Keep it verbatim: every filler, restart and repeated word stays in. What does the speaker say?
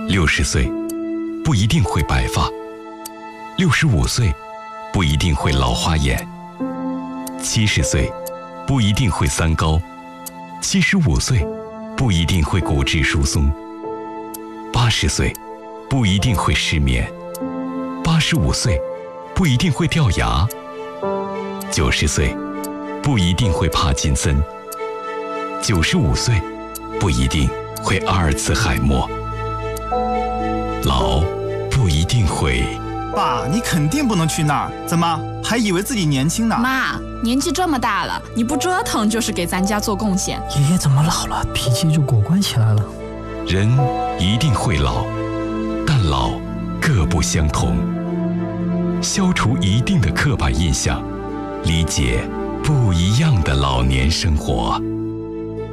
六十岁不一定会白发，六十五岁不一定会老花眼，七十岁不一定会三高，七十五岁不一定会骨质疏松，八十岁不一定会失眠，八十五岁不一定会掉牙，九十岁不一定会帕金森，九十五岁不一定会阿尔茨海默，老不一定会。 爸，你肯定不能去那儿，怎么还以为自己年轻呢？ 妈，年纪这么大了，你不折腾就是给咱家做贡献。 爷爷怎么老了，脾气就果断起来了？ 人一定会老，但老各不相同。消除一定的刻板印象，理解不一样的老年生活。